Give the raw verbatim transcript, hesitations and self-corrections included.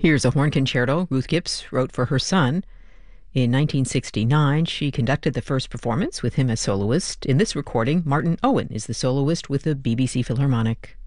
Here's a horn concerto Ruth Gibbs wrote for her son. In nineteen sixty-nine, she conducted the first performance with him as soloist. In this recording, Martin Owen is the soloist with the B B C Philharmonic.